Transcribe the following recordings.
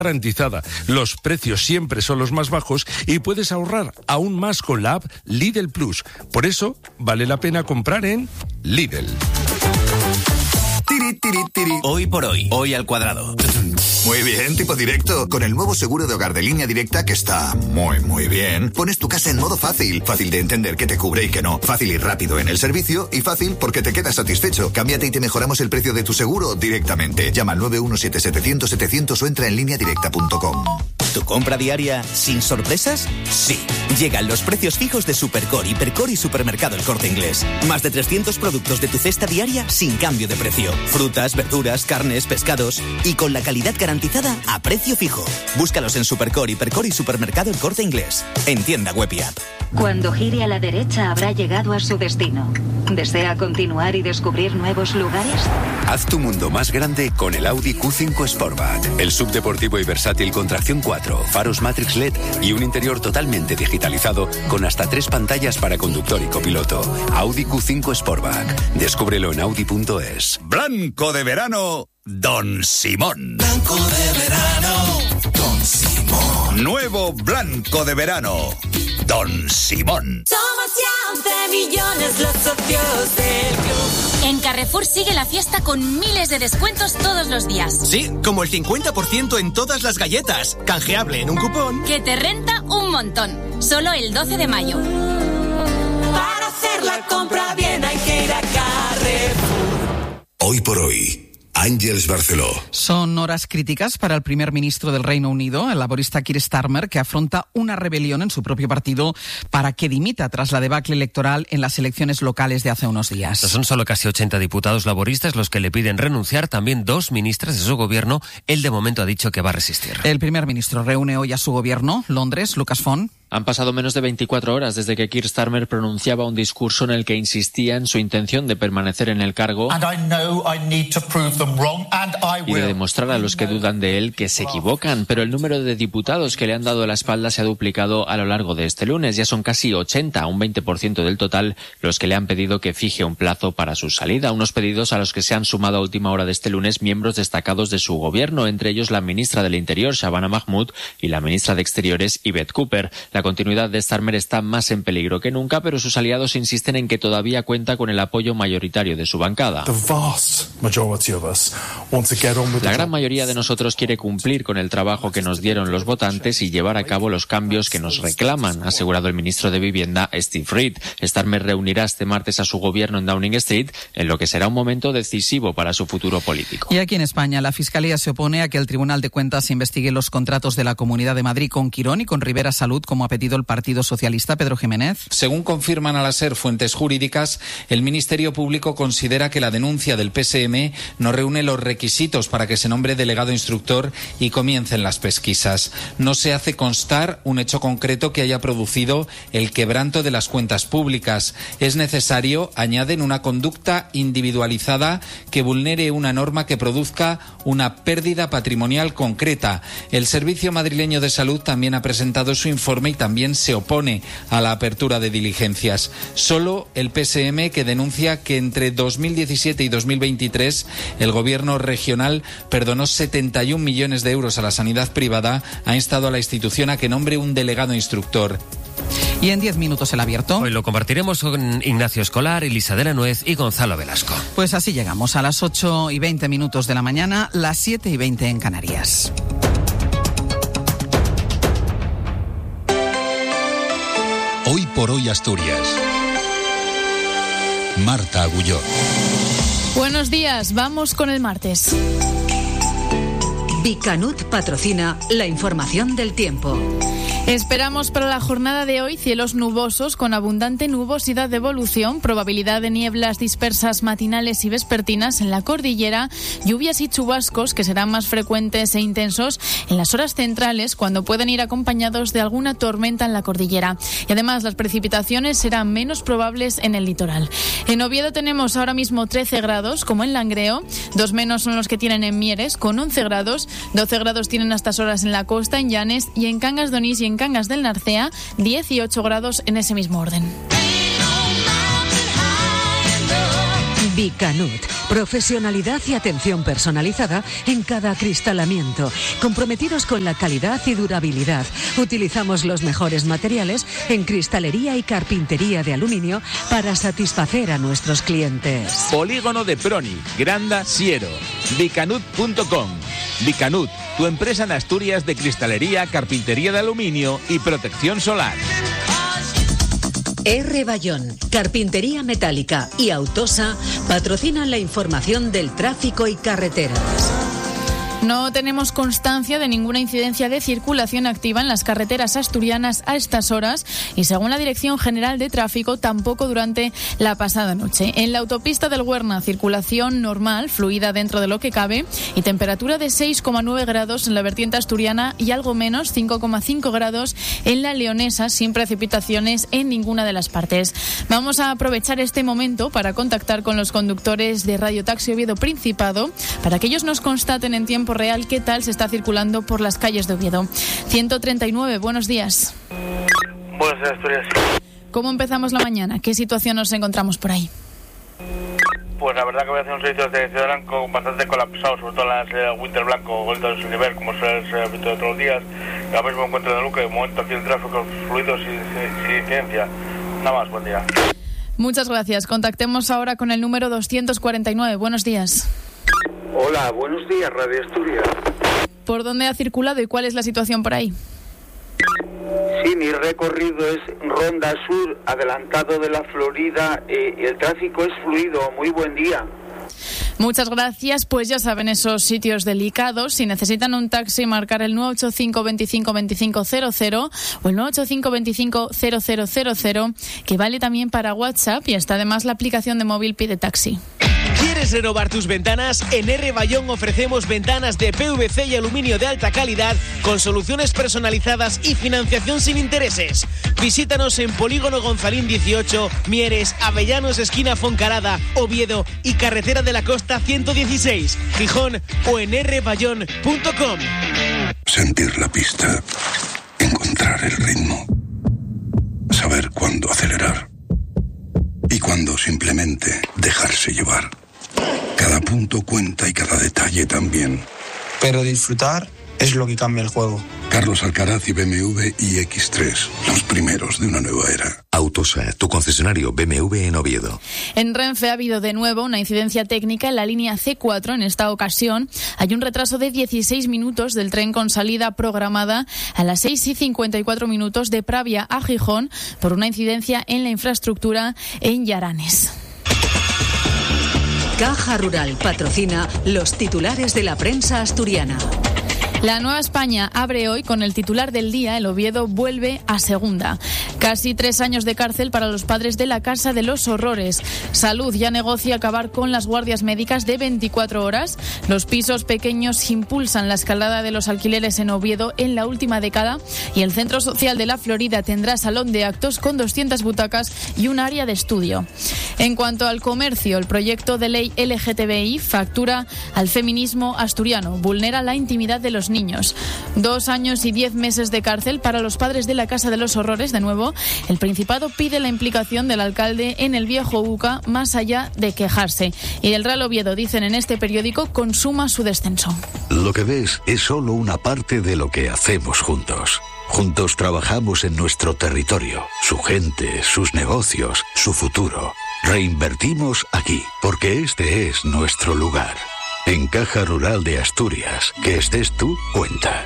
garantizada. Los precios siempre son los más bajos y puedes ahorrar aún más con la app Lidl Plus. Por eso vale la pena comprar en Lidl. Hoy por hoy, hoy al cuadrado. Muy bien, tipo directo. Con el nuevo seguro de hogar de Línea Directa, que está muy bien, pones tu casa en modo fácil. Fácil de entender qué te cubre y qué no. Fácil y rápido en el servicio y fácil porque te quedas satisfecho. Cámbiate y te mejoramos el precio de tu seguro directamente. Llama al 917-700-700 o entra en lineadirecta.com. ¿Tu compra diaria sin sorpresas? Sí. Llegan los precios fijos de Supercore, Hipercore y Supermercado El Corte Inglés. Más de 300 productos de tu cesta diaria sin cambio de precio. Frutas, verduras, carnes, pescados y con la calidad garantizada a precio fijo. Búscalos en Supercore, Hipercore y Supermercado El Corte Inglés. En tienda web y app. Cuando gire a la derecha habrá llegado a su destino. ¿Desea continuar y descubrir nuevos lugares? Haz tu mundo más grande con el Audi Q5 Sportback. El subdeportivo y versátil con tracción 4, faros Matrix LED y un interior totalmente digitalizado con hasta 3 pantallas para conductor y copiloto. Audi Q5 Sportback. Descúbrelo en audi.es. Blanco de verano, Don Simón. Blanco de verano, Don Simón. Nuevo blanco de verano, Don Simón. Somos ya 11 millones los socios del club. En Carrefour sigue la fiesta con miles de descuentos todos los días. Sí, como el 50% en todas las galletas. Canjeable en un cupón. Que te renta un montón. Solo el 12 de mayo. Para hacer la compra bien hay que ir a Carrefour. Hoy por hoy, Àngels Barceló. Son horas críticas para el primer ministro del Reino Unido, el laborista Keir Starmer, que afronta una rebelión en su propio partido para que dimita tras la debacle electoral en las elecciones locales de hace unos días. No son solo casi 80 diputados laboristas los que le piden renunciar, también 2 ministras de su gobierno. Él de momento ha dicho que va a resistir. El primer ministro reúne hoy a su gobierno, Londres, Lucas Font. Han pasado menos de 24 horas desde que Keir Starmer pronunciaba un discurso en el que insistía en su intención de permanecer en el cargo y de demostrar a los que dudan de él que se equivocan. Pero el número de diputados que le han dado la espalda se ha duplicado a lo largo de este lunes. Ya son casi 80, un 20% del total, los que le han pedido que fije un plazo para su salida. Unos pedidos a los que se han sumado a última hora de este lunes miembros destacados de su gobierno, entre ellos la ministra del Interior, Shabana Mahmood, y la ministra de Exteriores, Yvette Cooper. La continuidad de Starmer está más en peligro que nunca, pero sus aliados insisten en que todavía cuenta con el apoyo mayoritario de su bancada. La gran mayoría de nosotros quiere cumplir con el trabajo que nos dieron los votantes y llevar a cabo los cambios que nos reclaman, ha asegurado el ministro de Vivienda, Steve Reed. Starmer reunirá este martes a su gobierno en Downing Street, en lo que será un momento decisivo para su futuro político. Y aquí en España, la Fiscalía se opone a que el Tribunal de Cuentas investigue los contratos de la Comunidad de Madrid con Quirón y con Rivera Salud, como ha pedido el Partido Socialista. Pedro Jiménez. Según confirman a la SER fuentes jurídicas, el Ministerio Público considera que la denuncia del PSM no reúne los requisitos para que se nombre delegado instructor y comiencen las pesquisas. No se hace constar un hecho concreto que haya producido el quebranto de las cuentas públicas. Es necesario, añaden, una conducta individualizada que vulnere una norma que produzca una pérdida patrimonial concreta. El Servicio Madrileño de Salud también ha presentado su informe y también se opone a la apertura de diligencias. Solo el PSM, que denuncia que entre 2017 y 2023 el gobierno regional perdonó 71 millones de euros a la sanidad privada, ha instado a la institución a que nombre un delegado instructor. Y en 10 minutos el abierto. Hoy lo compartiremos con Ignacio Escolar, Elisa de la Nuez y Gonzalo Velasco. Pues así llegamos a las 8:20 de la mañana, las 7:20 en Canarias. Hoy por hoy Asturias. Marta Agulló. Buenos días, vamos con el martes. Bicanut patrocina la información del tiempo. Esperamos para la jornada de hoy cielos nubosos con abundante nubosidad de evolución, probabilidad de nieblas dispersas matinales y vespertinas en la cordillera, lluvias y chubascos que serán más frecuentes e intensos en las horas centrales, cuando pueden ir acompañados de alguna tormenta en la cordillera. Y además las precipitaciones serán menos probables en el litoral. En Oviedo tenemos ahora mismo 13 grados, como en Langreo, 2 menos son los que tienen en Mieres, con 11 grados, 12 grados tienen a estas horas en la costa, en Llanes, y en Cangas de Onís y en Cangas del Narcea, 18 grados en ese mismo orden. Vicanud. Profesionalidad y atención personalizada en cada acristalamiento. Comprometidos con la calidad y durabilidad. Utilizamos los mejores materiales en cristalería y carpintería de aluminio para satisfacer a nuestros clientes. Polígono de Proni, Granda, Siero. Vicanud.com. Vicanud, tu empresa en Asturias de cristalería, carpintería de aluminio y protección solar. R. Bayón, Carpintería Metálica y Autosa patrocinan la información del tráfico y carreteras. No tenemos constancia de ninguna incidencia de circulación activa en las carreteras asturianas a estas horas y, según la Dirección General de Tráfico, tampoco durante la pasada noche. En la autopista del Huerna, circulación normal, fluida dentro de lo que cabe, y temperatura de 6,9 grados en la vertiente asturiana y algo menos, 5,5 grados en la leonesa, sin precipitaciones en ninguna de las partes. Vamos a aprovechar este momento para contactar con los conductores de Radio Taxi Oviedo Principado para que ellos nos constaten en tiempo real qué tal se está circulando por las calles de Oviedo. 139, buenos días. Buenos días, Asturias. ¿Cómo empezamos la mañana? ¿Qué situación nos encontramos por ahí? Pues la verdad que voy a hacer un servicio de Ciudad Blanco bastante colapsado, sobre todo las Winter Blanco, Golda de su nivel, como suele ser habitual de todos los días. Ahora mismo me encuentro en Luque, de momento aquí el tráfico fluido sin incidencia. Nada más, buen día. Muchas gracias. Contactemos ahora con el número 249. Buenos días. Hola, buenos días, Radio Asturias. ¿Por dónde ha circulado y cuál es la situación por ahí? Sí, mi recorrido es Ronda Sur, adelantado de la Florida, y el tráfico es fluido. Muy buen día. Muchas gracias. Pues ya saben, esos sitios delicados. Si necesitan un taxi, marcar el 985 25 25 00 o el 985 25 0000, que vale también para WhatsApp, y está además la aplicación de móvil Pide Taxi. ¿Quieres renovar tus ventanas? En R. Bayón ofrecemos ventanas de PVC y aluminio de alta calidad con soluciones personalizadas y financiación sin intereses. Visítanos en Polígono Gonzalín 18, Mieres, Avellanos, esquina Foncarada, Oviedo y Carretera de la Costa 116, Gijón, o en rbayón.com. Sentir la pista, encontrar el ritmo, saber cuándo acelerar y cuándo simplemente dejarse llevar. Cada punto cuenta y cada detalle también. Pero disfrutar es lo que cambia el juego. Carlos Alcaraz y BMW iX3, los primeros de una nueva era. Autosa, tu concesionario BMW en Oviedo. En Renfe ha habido de nuevo una incidencia técnica en la línea C4. En esta ocasión hay un retraso de 16 minutos del tren con salida programada a las 6:54 de Pravia a Gijón por una incidencia en la infraestructura en Llaranes. Caja Rural patrocina los titulares de la prensa asturiana. La Nueva España abre hoy con el titular del día. El Oviedo vuelve a segunda. Casi 3 años de cárcel para los padres de la Casa de los Horrores. Salud ya negocia acabar con las guardias médicas de 24 horas. Los pisos pequeños impulsan la escalada de los alquileres en Oviedo en la última década. Y el Centro Social de la Florida tendrá salón de actos con 200 butacas y un área de estudio. En cuanto al comercio, el proyecto de ley LGTBI factura al feminismo asturiano. Vulnera la intimidad de los niños. 2 años y 10 meses de cárcel para los padres de la Casa de los Horrores. De nuevo, el Principado pide la implicación del alcalde en el viejo UCA más allá de quejarse. Y el Real Oviedo, dicen en este periódico, consuma su descenso. Lo que ves es solo una parte de lo que hacemos juntos. Juntos trabajamos en nuestro territorio, su gente, sus negocios, su futuro. Reinvertimos aquí, porque este es nuestro lugar. En Caja Rural de Asturias, que estés tú, cuenta.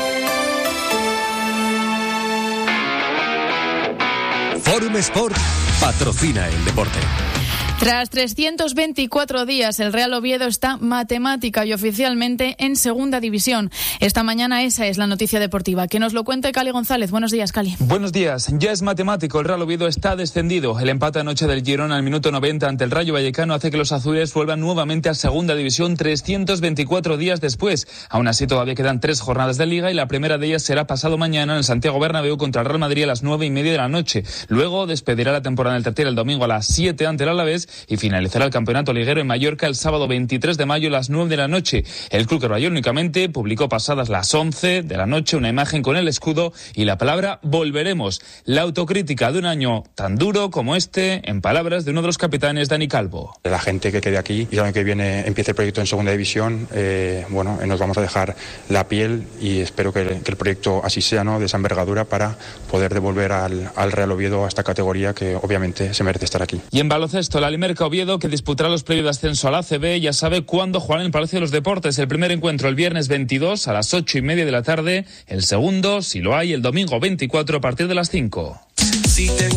Forum Sport patrocina el deporte. Tras 324 días, el Real Oviedo está matemática y oficialmente en segunda división. Esta mañana esa es la noticia deportiva. Que nos lo cuente Cali González. Buenos días, Cali. Buenos días. Ya es matemático. El Real Oviedo está descendido. El empate anoche del Girona al minuto 90 ante el Rayo Vallecano hace que los azules vuelvan nuevamente a segunda división 324 días después. Aún así, todavía quedan 3 jornadas de Liga y la primera de ellas será pasado mañana en el Santiago Bernabéu contra el Real Madrid a las 9:30 de la noche. Luego despedirá la temporada en el Tertier el domingo a las 7 ante el Alavés y finalizará el campeonato liguero en Mallorca el sábado 23 de mayo a las 9 de la noche. El Club Carballón únicamente publicó pasadas las 11 de la noche una imagen con el escudo y la palabra volveremos. La autocrítica de un año tan duro como este, en palabras de uno de los capitanes, Dani Calvo. La gente que quede aquí y el año que viene empiece el proyecto en segunda división, nos vamos a dejar la piel y espero que el proyecto así sea, ¿no?, de esa envergadura para poder devolver al Real Oviedo a esta categoría que obviamente se merece estar aquí. Y en baloncesto, la Limerca Oviedo, que disputará los playoffs de ascenso a la ACB, ya sabe cuándo jugará en el Palacio de los Deportes. El primer encuentro el viernes 22 a las 8:30 de la tarde, el segundo, si lo hay, el domingo 24 a partir de las 5. Si te